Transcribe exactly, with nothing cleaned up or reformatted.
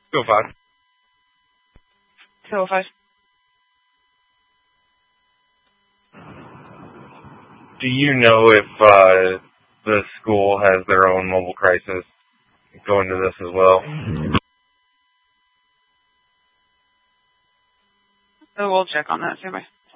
two oh five. two oh five. Do you know if uh, the school has their own mobile crisis going to this as well? So we'll check on that. Stand by.